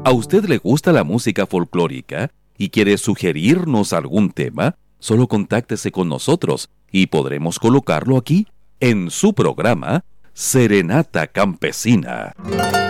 ¿A usted le gusta la música folclórica y quiere sugerirnos algún tema? Solo contáctese con nosotros y podremos colocarlo aquí en su programa Serenata Campesina.